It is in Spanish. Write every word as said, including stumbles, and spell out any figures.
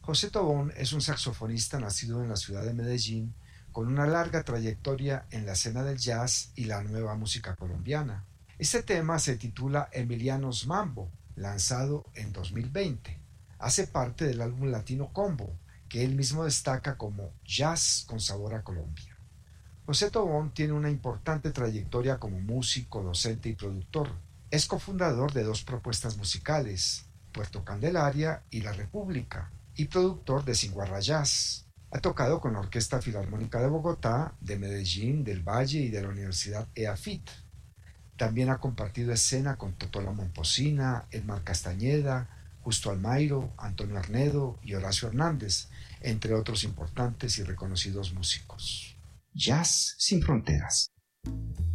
José Tobón es un saxofonista nacido en la ciudad de Medellín con una larga trayectoria en la escena del jazz y la nueva música colombiana. Este tema se titula Emilianos Mambo, lanzado en dos mil veinte. Hace parte del álbum Latino Combo, que él mismo destaca como Jazz con sabor a Colombia. José Tobón tiene una importante trayectoria como músico, docente y productor. Es cofundador de dos propuestas musicales, Puerto Candelaria y La República, y productor de Singuarra Jazz. Ha tocado con la Orquesta Filarmónica de Bogotá, de Medellín, del Valle y de la Universidad EAFIT. También ha compartido escena con Totola Momposina, Edmar Castañeda, Justo Almairo, Antonio Arnedo y Horacio Hernández, entre otros importantes y reconocidos músicos. Jazz sin fronteras.